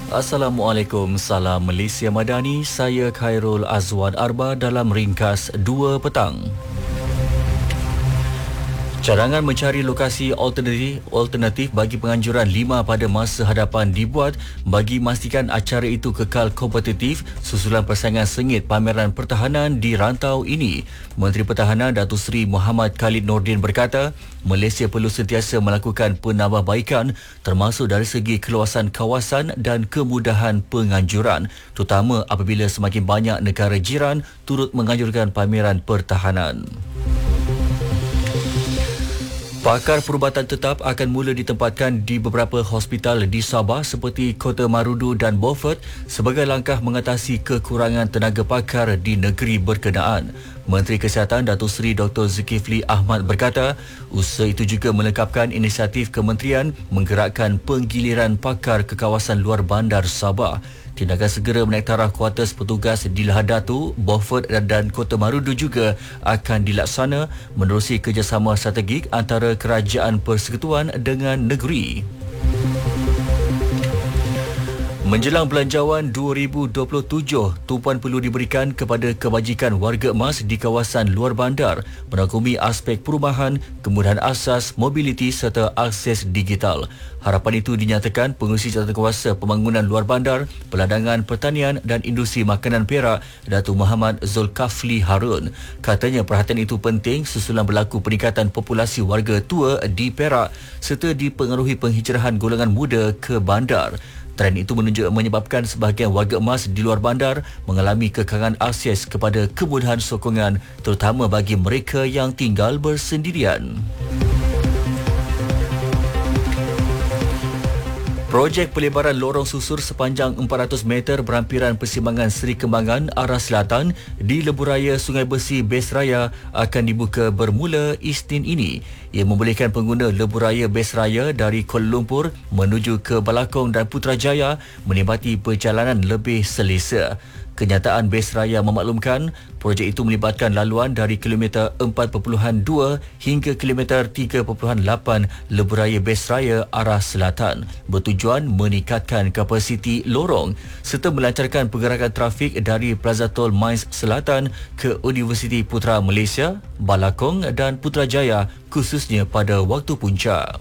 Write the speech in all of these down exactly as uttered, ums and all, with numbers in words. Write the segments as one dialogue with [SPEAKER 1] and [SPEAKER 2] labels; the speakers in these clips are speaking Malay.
[SPEAKER 1] Assalamualaikum, salam Malaysia Madani. Saya Khairul Azwan Arba dalam ringkas dua petang. Cadangan mencari lokasi alternatif, alternatif bagi penganjuran lima pada masa hadapan dibuat bagi memastikan acara itu kekal kompetitif susulan persaingan sengit pameran pertahanan di rantau ini. Menteri Pertahanan Datuk Seri Muhammad Khalid Nordin berkata, Malaysia perlu sentiasa melakukan penambahbaikan termasuk dari segi keluasan kawasan dan kemudahan penganjuran, terutama apabila semakin banyak negara jiran turut menganjurkan pameran pertahanan. Pakar perubatan tetap akan mula ditempatkan di beberapa hospital di Sabah seperti Kota Marudu dan Beaufort sebagai langkah mengatasi kekurangan tenaga pakar di negeri berkenaan. Menteri Kesihatan Datuk Seri Doktor Zulkifli Ahmad berkata, usaha itu juga melengkapkan inisiatif kementerian menggerakkan penggiliran pakar ke kawasan luar bandar Sabah. Tindakan segera menaik taraf kuartus petugas di Lahad Datu, Beaufort dan Kota Marudu juga akan dilaksana menerusi kerjasama strategik antara kerajaan persekutuan dengan negeri. Menjelang Belanjawan dua ribu dua puluh tujuh, tumpuan perlu diberikan kepada kebajikan warga emas di kawasan luar bandar, merangkumi aspek perumahan, kemudahan asas, mobiliti serta akses digital. Harapan itu dinyatakan Pengerusi Jawatankuasa Pembangunan Luar Bandar, Peladangan Pertanian dan Industri Makanan Perak, Datuk Muhammad Zulkafli Harun. Katanya perhatian itu penting susulan berlaku peningkatan populasi warga tua di Perak serta dipengaruhi penghijrahan golongan muda ke bandar. Trend itu menunjuk menyebabkan sebahagian warga emas di luar bandar mengalami kekangan akses kepada kemudahan sokongan terutama bagi mereka yang tinggal bersendirian. Projek pelebaran lorong susur sepanjang empat ratus meter berampiran persimpangan Seri Kembangan arah selatan di lebuhraya Sungai Besi Besraya akan dibuka bermula Isnin ini. Ia membolehkan pengguna lebuhraya Besraya dari Kuala Lumpur menuju ke Balakong dan Putrajaya menikmati perjalanan lebih selesa. Kenyataan Besraya memaklumkan projek itu melibatkan laluan dari kilometer empat perpuluhan dua hingga kilometer tiga perpuluhan lapan lebuhraya Besraya arah selatan, bertujuan meningkatkan kapasiti lorong serta melancarkan pergerakan trafik dari Plaza Tol Mines Selatan ke Universiti Putra Malaysia, Balakong dan Putrajaya khususnya pada waktu puncak.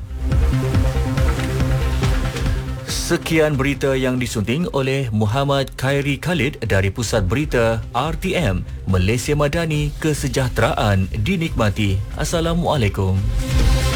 [SPEAKER 1] Sekian berita yang disunting oleh Muhammad Khairi Khalid dari Pusat Berita R T M. Malaysia Madani, kesejahteraan dinikmati. Assalamualaikum.